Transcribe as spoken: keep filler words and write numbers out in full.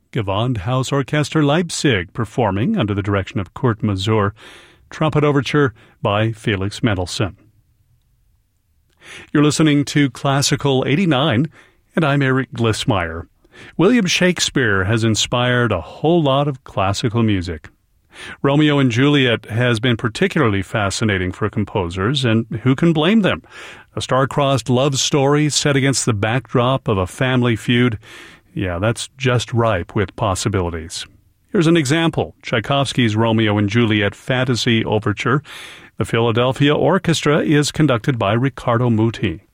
Gewandhaus Orchester Leipzig performing under the direction of Kurt Masur, Trumpet Overture by Felix Mendelssohn. You're listening to Classical eighty-nine, and I'm Eric Glissmeyer. William Shakespeare has inspired a whole lot of classical music. Romeo and Juliet has been particularly fascinating for composers, and who can blame them? A star-crossed love story set against the backdrop of a family feud. Yeah, that's just ripe with possibilities. Here's an example, Tchaikovsky's Romeo and Juliet Fantasy Overture. The Philadelphia Orchestra is conducted by Riccardo Muti.